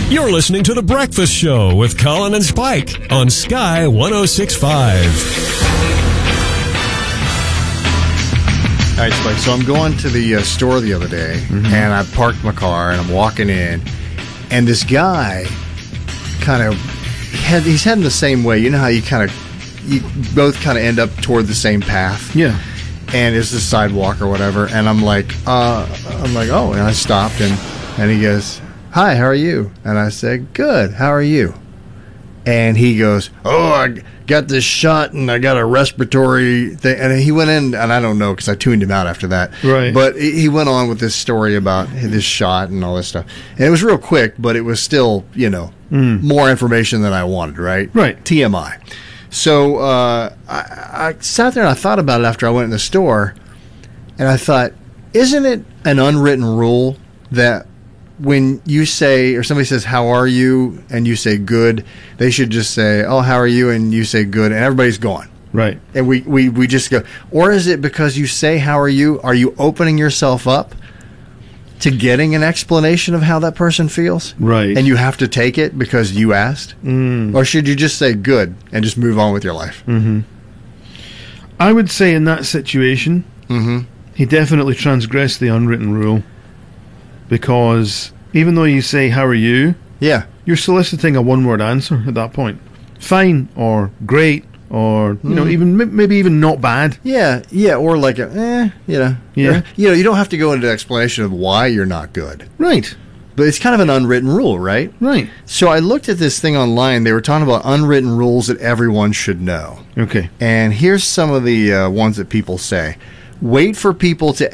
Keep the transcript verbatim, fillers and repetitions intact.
You're listening to The Breakfast Show with Colin and Spike on Sky one oh six point five. All right, Spike, so I'm going to the uh, store the other day, mm-hmm. and I parked my car, and I'm walking in, and this guy kind of, had, he's heading the same way. You know how you kind of, you both kind of end up toward the same path? Yeah. And it's the sidewalk or whatever, and I'm like, uh, I'm like, oh, and I stopped, and, and he goes, hi, how are you? And I said, good, how are you? And he goes, oh, I got this shot and I got a respiratory thing. And he went in, and I don't know because I tuned him out after that. Right. But he went on with this story about this shot and all this stuff. And it was real quick, but it was still, you know, mm. more information than I wanted, right? Right. T M I. So uh, I, I sat there and I thought about it after I went in the store. And I thought, isn't it an unwritten rule that when you say, or somebody says, how are you, and you say good, they should just say, oh, how are you, and you say good, and everybody's gone. Right. And we, we, we just go, or is it because you say, how are you, are you opening yourself up to getting an explanation of how that person feels? Right. And you have to take it because you asked? Mm. Or should you just say good and just move on with your life? Mm-hmm. I would say in that situation, mm-hmm. he definitely transgressed the unwritten rule. Because even though you say, how are you? Yeah. You're soliciting a one-word answer at that point. Fine, or great, or, you mm. know, even maybe even not bad. Yeah, yeah, or like, a, eh, you know. Yeah. Or, you know, you don't have to go into explanation of why you're not good. Right. But it's kind of an unwritten rule, right? Right. So I looked at this thing online. They were talking about unwritten rules that everyone should know. Okay. And here's some of the uh, ones that people say. Wait for people to